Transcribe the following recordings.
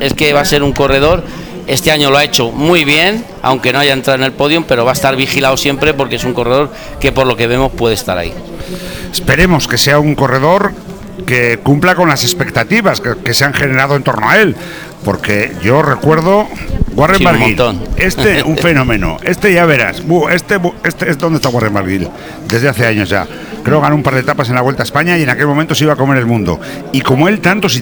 es que va a ser un corredor. Este año lo ha hecho muy bien, aunque no haya entrado en el podio, pero va a estar vigilado siempre porque es un corredor que por lo que vemos puede estar ahí. Esperemos que sea un corredor que cumpla con las expectativas que se han generado en torno a él, porque yo recuerdo Warren Barguil, un fenómeno, ya verás, este es donde está Warren Barguil, desde hace años ya, creo que ganó un par de etapas en la Vuelta a España y en aquel momento se iba a comer el mundo, y como él tantos y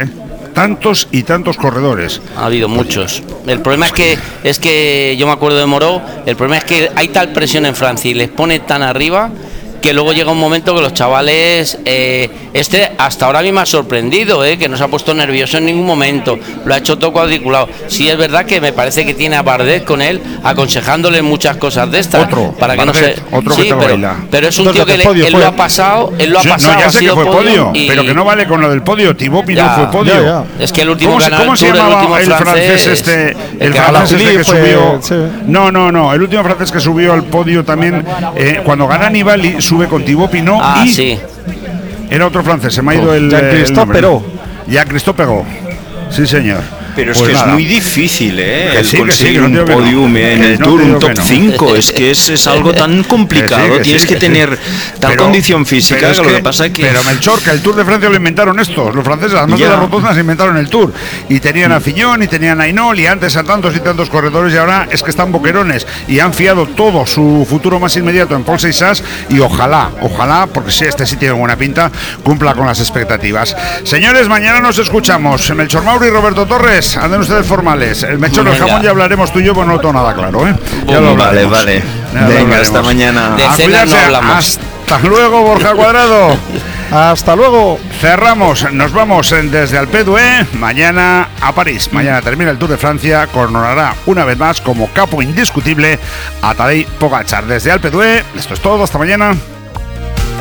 tantos corredores. Ha habido muchos. El problema es que yo me acuerdo de Moreau, el problema es que hay tal presión en Francia y les pone tan arriba que luego llega un momento que los chavales, hasta ahora a mí me ha sorprendido, que no se ha puesto nervioso en ningún momento, lo ha hecho todo cuadriculado. Sí es verdad que me parece que tiene a Bardet con él, aconsejándole muchas cosas de estas, para que Bardet, no se... Sí, pero es un tío que él lo ha pasado, ya sé que fue podio, pero que no vale con lo del podio. Thibaut Pinot fue podio. Ya. Es que el último ¿Cómo se llamaba el francés el francés que subió? Sí. No, el último francés que subió al podio también, cuando gana Nibali, sube con Thibaut Pinot y sí. Era otro francés, se me ha ido el Jean-Christophe Perrault. Sí, señor. Pero es que es muy difícil, conseguir un podium en el Tour, un top 5. Es que es algo tan complicado. Tienes que tener tal condición física. Lo que pasa es que... Pero Melchor, que el Tour de Francia lo inventaron estos. Los franceses, además de las rotondas, inventaron el Tour. Y tenían a Fillon, y tenían a Hinault, y antes a tantos y tantos corredores, y ahora es que están boquerones. Y han fiado todo su futuro más inmediato en Paul Seixas. Y ojalá, porque si este sí tiene buena pinta, cumpla con las expectativas. Señores, mañana nos escuchamos. Melchor Mauro y Roberto Torres. Anden ustedes formales. El Melchor del jamón ya hablaremos tú y yo, pues no lo tengo nada claro, Ya lo vale. Venga, hasta mañana. De cena no hablamos. Hasta luego, Borja Cuadrado. Hasta luego. Cerramos, nos vamos desde Alpe d'Huez mañana a París. Mañana termina el Tour de Francia, coronará una vez más como capo indiscutible a Tadej Pogačar. Desde Alpe d'Huez, esto es todo, hasta mañana.